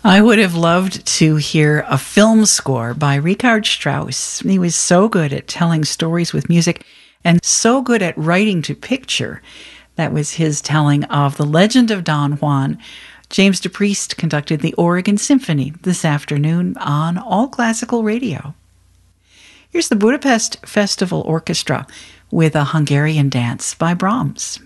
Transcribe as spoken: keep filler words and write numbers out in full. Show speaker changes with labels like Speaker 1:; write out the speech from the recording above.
Speaker 1: I would have loved to hear a film score by Richard Strauss. He was so good at telling stories with music and so good at writing to picture. That was his telling of The Legend of Don Juan. James DePriest conducted the Oregon Symphony this afternoon on All Classical Radio. Here's the Budapest Festival Orchestra with a Hungarian dance by Brahms.